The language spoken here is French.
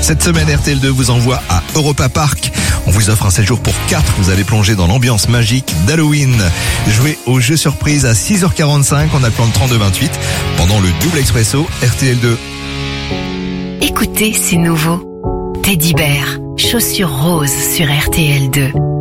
Cette semaine, RTL2 vous envoie à Europa Park. On vous offre un séjour pour 4. Vous allez plonger dans l'ambiance magique d'Halloween. Jouez au jeu surprise à 6h45 en appelant le 3228 pendant le double expresso RTL2. Écoutez, c'est nouveau. Teddy Bear, chaussures roses sur RTL2.